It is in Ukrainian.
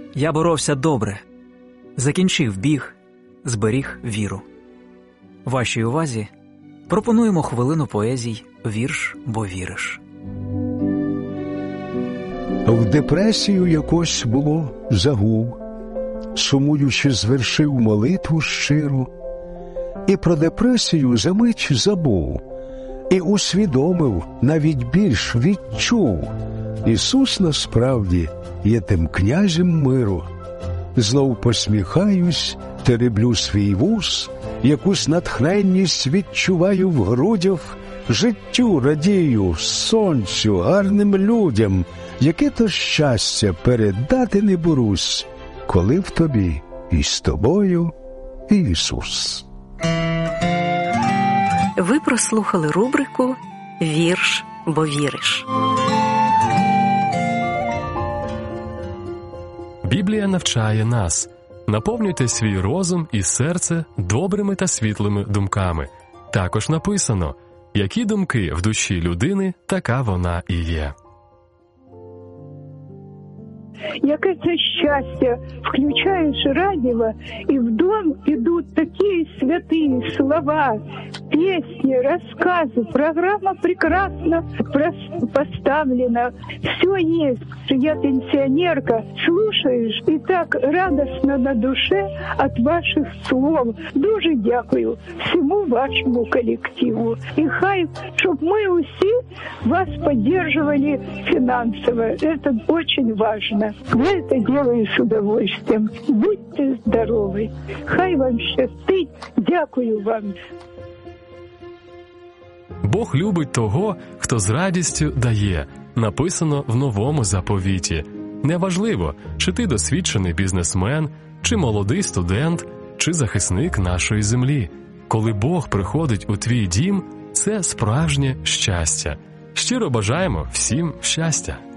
Я боровся добре, закінчив біг, зберіг віру. Вашій увазі пропонуємо хвилину поезій «Вірш, бо віриш». В депресію якось було загув, сумуючи звершив молитву щиру, і про депресію за мить забув, і усвідомив, навіть більш відчув, Ісус насправді є тим князем миру. Знов посміхаюсь, тереблю свій вус, якусь натхненність відчуваю в грудях, життю радію, сонцю, гарним людям, яке то щастя передати не борусь, коли в тобі і з тобою Ісус. Ви прослухали рубрику «Вірш, бо віриш». Біблія навчає нас: наповнюйте свій розум і серце добрими та світлими думками. Також написано: які думки в душі людини, така вона і є. Яке це щастя, включаєш радио, и в дом идут такие святые слова, песни, рассказы. Программа прекрасно поставлена. Все есть. Я пенсионерка. Слушаешь, и так радостно на душе от ваших слов. Дуже дякую всему вашему коллективу. И хай, чтобы мы усі вас поддерживали финансово. Это очень важно. Я это делаю с удовольствием. Будьте здоровы. Хай вам щастить. Дякую вам. Бог любить того, хто з радістю дає. Написано в Новому заповіті. Неважливо, чи ти досвідчений бізнесмен, чи молодий студент, чи захисник нашої землі. Коли Бог приходить у твій дім, це справжнє щастя. Щиро бажаємо всім щастя.